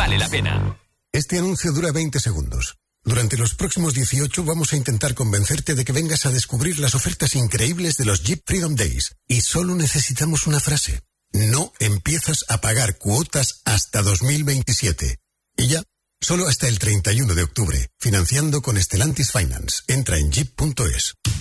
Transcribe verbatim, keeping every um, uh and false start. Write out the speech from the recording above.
vale la pena. Este anuncio dura veinte segundos. Durante los próximos dieciocho vamos a intentar convencerte de que vengas a descubrir las ofertas increíbles de los Jeep Freedom Days. Y solo necesitamos una frase. No empiezas a pagar cuotas hasta dos mil veintisiete. Y ya, solo hasta el treinta y uno de octubre. Financiando con Stellantis Finance. Entra en jeep punto es.